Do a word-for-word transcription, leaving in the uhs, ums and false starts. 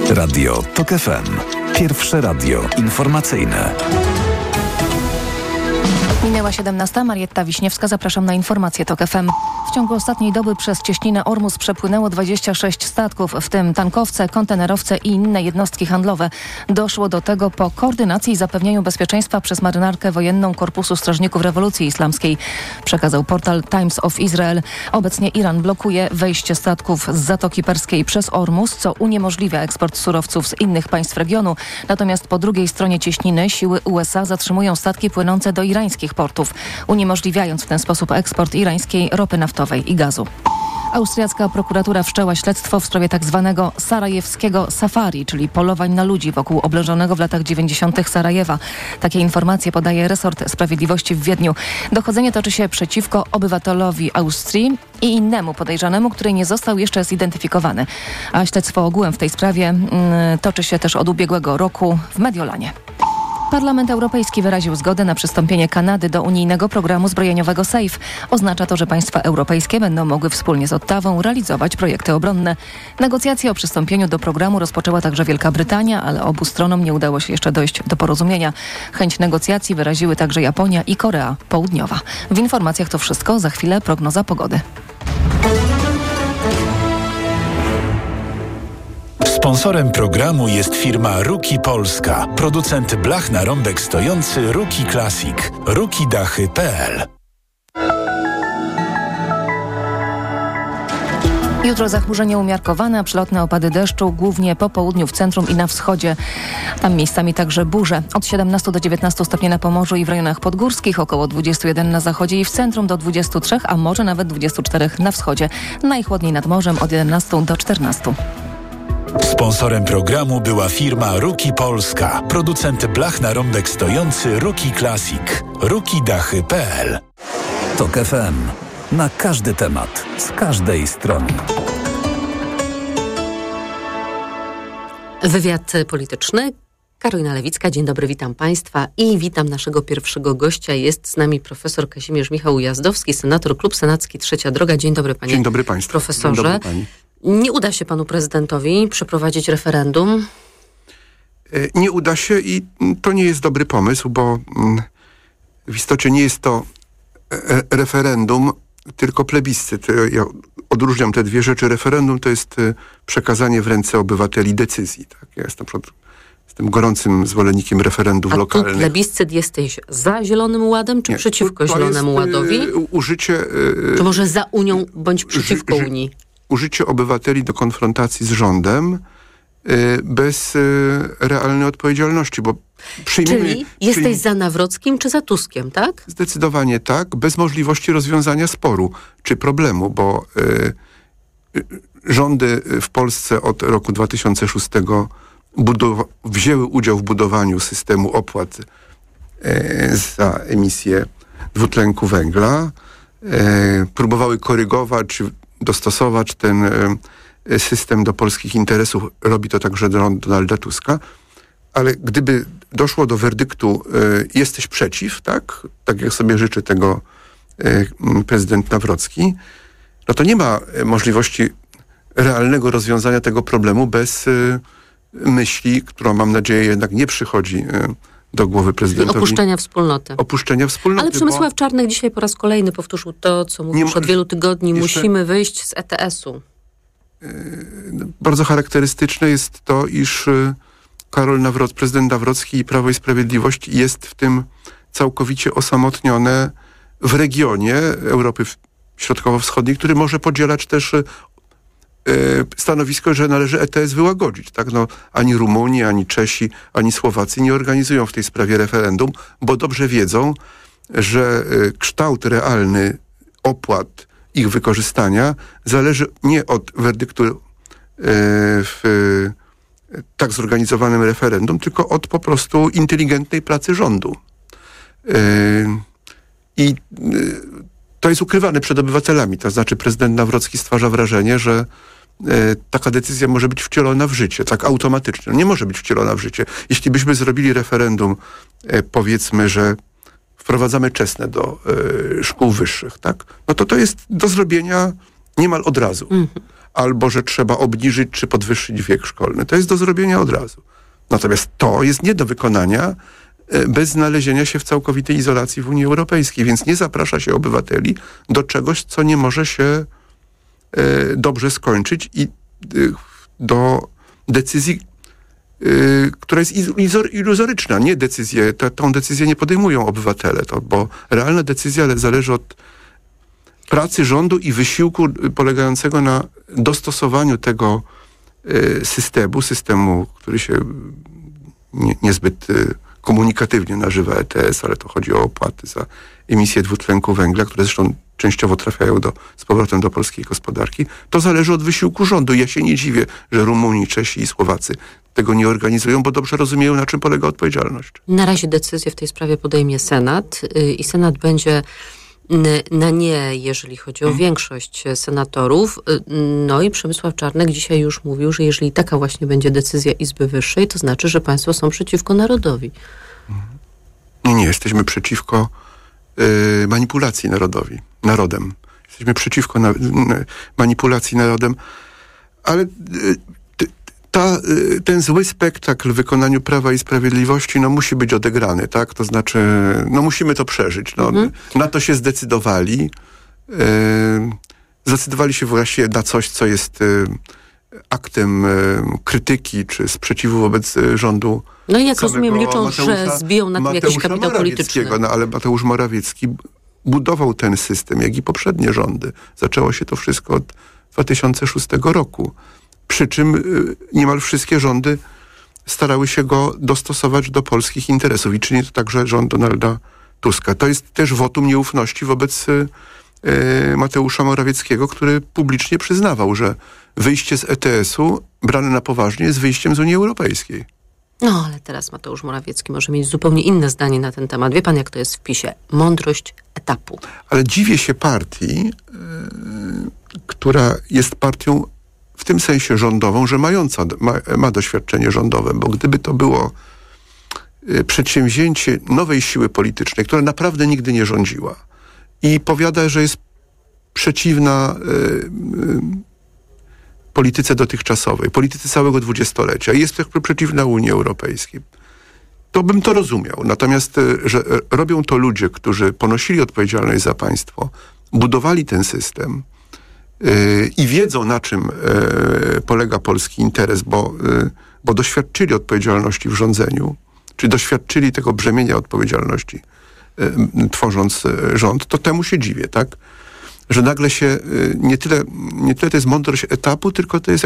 Radio TOK F M. Pierwsze radio informacyjne. Minęła siedemnasta. Marietta Wiśniewska. Zapraszam na informacje TOK F M. W ciągu ostatniej doby przez cieśninę Ormus przepłynęło dwadzieścia sześć statków, w tym tankowce, kontenerowce i inne jednostki handlowe. Doszło do tego po koordynacji i zapewnieniu bezpieczeństwa przez marynarkę wojenną Korpusu Strażników Rewolucji Islamskiej, przekazał portal Times of Israel. Obecnie Iran blokuje wejście statków z Zatoki Perskiej przez Ormus, co uniemożliwia eksport surowców z innych państw regionu. Natomiast po drugiej stronie cieśniny siły U S A zatrzymują statki płynące do irańskich portów, uniemożliwiając w ten sposób eksport irańskiej ropy naftowej i gazu. Austriacka prokuratura wszczęła śledztwo w sprawie tzw. sarajewskiego safari, czyli polowań na ludzi wokół oblężonego w latach dziewięćdziesiątych Sarajewa. Takie informacje podaje resort sprawiedliwości w Wiedniu. Dochodzenie toczy się przeciwko obywatelowi Austrii i innemu podejrzanemu, który nie został jeszcze zidentyfikowany. A śledztwo ogółem w tej sprawie mm, toczy się też od ubiegłego roku w Mediolanie. Parlament Europejski wyraził zgodę na przystąpienie Kanady do unijnego programu zbrojeniowego SAFE. Oznacza to, że państwa europejskie będą mogły wspólnie z Ottawą realizować projekty obronne. Negocjacje o przystąpieniu do programu rozpoczęła także Wielka Brytania, ale obu stronom nie udało się jeszcze dojść do porozumienia. Chęć negocjacji wyraziły także Japonia i Korea Południowa. W informacjach to wszystko. Za chwilę prognoza pogody. Sponsorem programu jest firma Ruki Polska, producent blach na rąbek stojący Ruki Classic. ruki dachy kropka p l. Jutro zachmurzenie umiarkowane, a przelotne opady deszczu, głównie po południu w centrum i na wschodzie. Tam miejscami także burze. Od siedemnastu do dziewiętnastu stopni na Pomorzu i w rejonach podgórskich, około dwudziestu jeden na zachodzie i w centrum do dwudziestu trzech, a może nawet dwudziestu czterech na wschodzie. Najchłodniej nad morzem od jedenastu do czternastu. Sponsorem programu była firma Ruki Polska, producent blach na rąbek stojący Ruki Classic. ruki dachy kropka p l. TOK F M. Na każdy temat, z każdej strony. Wywiad polityczny. Karolina Lewicka, dzień dobry, witam Państwa i witam naszego pierwszego gościa. Jest z nami profesor Kazimierz Michał Ujazdowski, senator, Klub Senacki Trzecia Droga. Dzień dobry, panie Dzień dobry Państwu. Profesorze. Dzień dobry pani. Nie uda się panu prezydentowi przeprowadzić referendum? Nie uda się i to nie jest dobry pomysł, bo w istocie nie jest to referendum, tylko plebiscyt. Ja odróżniam te dwie rzeczy. Referendum to jest przekazanie w ręce obywateli decyzji. Tak? Ja jestem, jestem gorącym zwolennikiem referendów A lokalnych. A plebiscyt jesteś za Zielonym Ładem, czy nie, przeciwko to Zielonemu jest, Ładowi? Użycie... Czy może za Unią, bądź przeciwko ży, ży, Unii? Użycie obywateli do konfrontacji z rządem y, bez y, realnej odpowiedzialności, bo przyjmijmy... Czyli jesteś czyli, za Nawrockim czy za Tuskiem, tak? Zdecydowanie tak, bez możliwości rozwiązania sporu czy problemu, bo y, y, rządy w Polsce od roku dwa tysiące szóstego budowa- wzięły udział w budowaniu systemu opłat y, za emisję dwutlenku węgla, y, próbowały korygować czy dostosować ten y, system do polskich interesów. Robi to także Donalda Tuska. Ale gdyby doszło do werdyktu y, jesteś przeciw, tak? Tak jak sobie życzy tego y, prezydent Nawrocki, no to nie ma możliwości realnego rozwiązania tego problemu bez y, myśli, która mam nadzieję jednak nie przychodzi y, do głowy prezydentowi. Opuszczenia wspólnoty. Opuszczenia wspólnoty. Ale Przemysław bo... Czarnek dzisiaj po raz kolejny powtórzył to, co mówił już od wielu tygodni. Jeszcze... Musimy wyjść z E T S-u. Yy, bardzo charakterystyczne jest to, iż yy, Karol Nawrot, prezydent Nawrocki i Prawo i Sprawiedliwość jest w tym całkowicie osamotnione w regionie Europy Środkowo-Wschodniej, który może podzielać też yy, stanowisko, że należy E T S wyłagodzić. Tak? No, ani Rumuni, ani Czesi, ani Słowacy nie organizują w tej sprawie referendum, bo dobrze wiedzą, że yy, kształt realny opłat ich wykorzystania zależy nie od werdyktu yy, w yy, tak zorganizowanym referendum, tylko od po prostu inteligentnej pracy rządu. Yy, I yy, to jest ukrywane przed obywatelami. To znaczy prezydent Nawrocki stwarza wrażenie, że yy, taka decyzja może być wcielona w życie, tak automatycznie. Nie może być wcielona w życie. Jeśli byśmy zrobili referendum, yy, powiedzmy, że wprowadzamy czesne do y, szkół wyższych, tak? No to to jest do zrobienia niemal od razu. Mm-hmm. albo że trzeba obniżyć czy podwyższyć wiek szkolny. To jest do zrobienia od razu. Natomiast to jest nie do wykonania bez znalezienia się w całkowitej izolacji w Unii Europejskiej, więc nie zaprasza się obywateli do czegoś, co nie może się dobrze skończyć i do decyzji, która jest iluzoryczna. Nie decyzje, ta, tą decyzję nie podejmują obywatele, to, bo realna decyzja zależy od pracy rządu i wysiłku polegającego na dostosowaniu tego systemu, systemu, który się nie, niezbyt komunikatywnie nazywa E T S, ale to chodzi o opłaty za emisję dwutlenku węgla, które zresztą częściowo trafiają do, z powrotem do polskiej gospodarki. To zależy od wysiłku rządu. Ja się nie dziwię, że Rumuni, Czesi i Słowacy tego nie organizują, bo dobrze rozumieją, na czym polega odpowiedzialność. Na razie decyzję w tej sprawie podejmie Senat i Senat będzie na nie, jeżeli chodzi o większość senatorów. No i Przemysław Czarnek dzisiaj już mówił, że jeżeli taka właśnie będzie decyzja Izby Wyższej, to znaczy, że państwo są przeciwko narodowi. Nie, nie, jesteśmy przeciwko y, manipulacji narodowi, narodem. Jesteśmy przeciwko na, na, manipulacji narodem, ale y, ta, y, ten zły spektakl w wykonaniu Prawa i Sprawiedliwości no, musi być odegrany, tak? To znaczy, no musimy to przeżyć. No, mhm. Na to się zdecydowali. Y, zdecydowali się właśnie na coś, co jest y, aktem y, krytyki czy sprzeciwu wobec y, rządu. No i jak rozumiem, liczą, Mateusza, że zbiją na tym jakiś kapitał polityczny. No, ale Mateusz Morawiecki budował ten system, jak i poprzednie rządy. Zaczęło się to wszystko od dwa tysiące szóstego roku. Przy czym y, niemal wszystkie rządy starały się go dostosować do polskich interesów. I czyni to także rząd Donalda Tuska. To jest też wotum nieufności wobec y, y, Mateusza Morawieckiego, który publicznie przyznawał, że wyjście z E T S-u brane na poważnie jest wyjściem z Unii Europejskiej. No, ale teraz Mateusz Morawiecki może mieć zupełnie inne zdanie na ten temat. Wie pan, jak to jest w PiS-ie? Mądrość etapu. Ale dziwię się partii, yy, która jest partią w tym sensie rządową, że mająca, ma, ma doświadczenie rządowe, bo gdyby to było yy, przedsięwzięcie nowej siły politycznej, która naprawdę nigdy nie rządziła i powiada, że jest przeciwna yy, yy, polityce dotychczasowej, polityce całego dwudziestolecia i jest przeciwna Unii Europejskiej, to bym to rozumiał. Natomiast, że robią to ludzie, którzy ponosili odpowiedzialność za państwo, budowali ten system yy, i wiedzą, na czym yy, polega polski interes, bo, yy, bo doświadczyli odpowiedzialności w rządzeniu, czy doświadczyli tego brzemienia odpowiedzialności yy, tworząc yy, rząd, to temu się dziwię, tak? Że nagle się yy, nie tyle, nie tyle to jest mądrość etapu, tylko to jest